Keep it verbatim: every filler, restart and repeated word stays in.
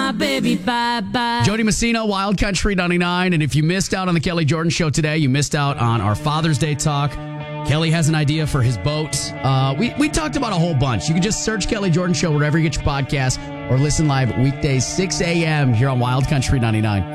my baby bye-bye. Jody Messina, Wild Country ninety-nine. And if you missed out on the Kelly Jordan Show today, you missed out on our Father's Day talk. Kelly has an idea for his boat. Uh, we, we talked about a whole bunch. You can just search Kelly Jordan Show wherever you get your podcast or listen live weekdays, six a.m. here on Wild Country ninety-nine.